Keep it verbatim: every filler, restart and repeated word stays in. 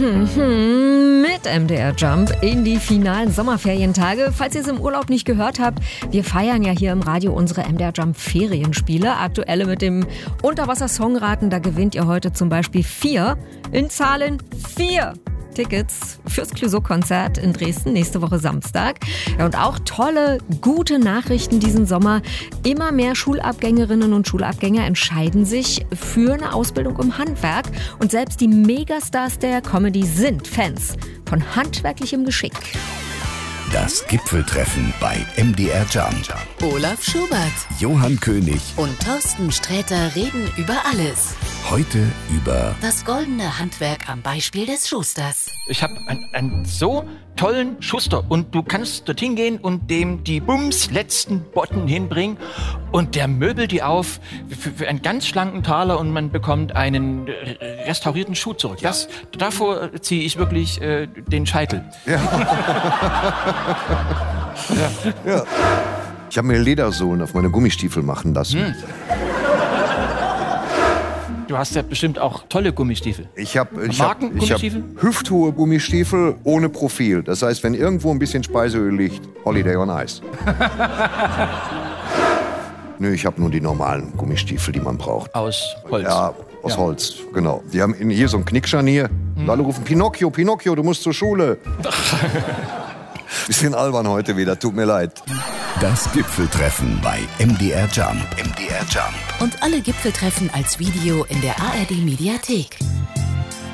Mit M D R Jump in die finalen Sommerferientage. Falls ihr es im Urlaub nicht gehört habt, wir feiern ja hier im Radio unsere M D R Jump Ferienspiele. Aktuelle mit dem Unterwasser-Songraten, da gewinnt ihr heute zum Beispiel vier, in Zahlen vier Tickets fürs Clouseau-Konzert in Dresden nächste Woche Samstag. Ja, und auch tolle, gute Nachrichten diesen Sommer. Immer mehr Schulabgängerinnen und Schulabgänger entscheiden sich für eine Ausbildung im Handwerk. Und selbst die Megastars der Comedy sind Fans von handwerklichem Geschick. Das Gipfeltreffen bei M D R Jump. Olaf Schubert, Johann König und Thorsten Sträter reden über alles. Heute über das goldene Handwerk am Beispiel des Schusters. Ich habe einen, einen so tollen Schuster und du kannst dorthin gehen und dem die Bums letzten Botten hinbringen und der möbelt die auf für, für einen ganz schlanken Taler und man bekommt einen restaurierten Schuh zurück. Das, davor ziehe ich wirklich äh, den Scheitel. Ja. ja. ja. Ich habe mir Ledersohlen auf meine Gummistiefel machen lassen. Hm. Du hast ja bestimmt auch tolle Gummistiefel. Ich habe ich hab, ich hab hüfthohe Gummistiefel ohne Profil. Das heißt, wenn irgendwo ein bisschen Speiseöl liegt, Holiday on Ice. Nö, ich habe nur die normalen Gummistiefel, die man braucht. Aus Holz? Ja, aus ja. Holz, genau. Die haben hier so ein Knickscharnier. Hm. Und alle rufen, Pinocchio, Pinocchio, du musst zur Schule. Bisschen albern heute wieder, tut mir leid. Das Gipfeltreffen bei M D R Jump. M D R Jump. Und alle Gipfeltreffen als Video in der A R D Mediathek.